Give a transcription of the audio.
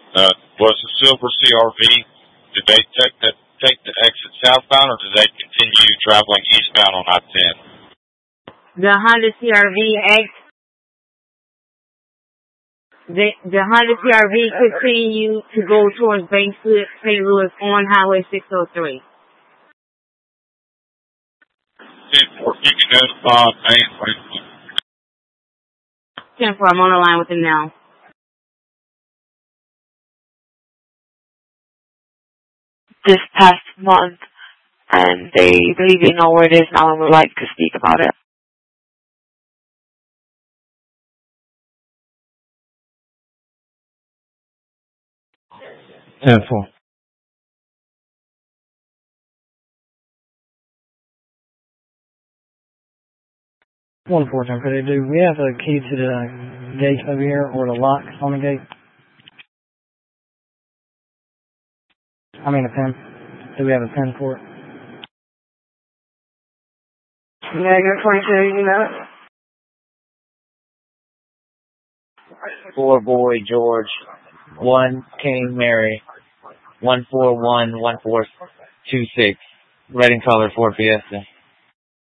Was the silver CRV, did they take the exit southbound, or did they continue traveling eastbound on I-10? The Honda CRV the Honda CRV continued to go towards Bankswood, St. Louis on Highway 603. You can notify Payne. 10-4, I'm on the line with him now. This past month, and they believe they know where it is now and would like to speak about it. Careful. 1-4, could they do? We have a key to the gate over here, or the lock on the gate. I mean a pin. Do we have a pin for it? Negative 22, you know it. 4 Boy George, 1 King Mary, 1411426, red in color Ford Fiesta.